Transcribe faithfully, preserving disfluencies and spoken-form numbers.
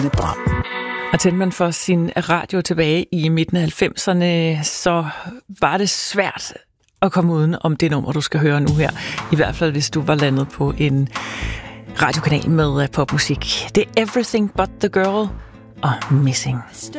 Og tændte man for sin radio tilbage i midten af halvfemserne, så var det svært at komme uden om det nummer, du skal høre nu her. I hvert fald, hvis du var landet på en radiokanal med popmusik. Det er Everything But The Girl og Missing.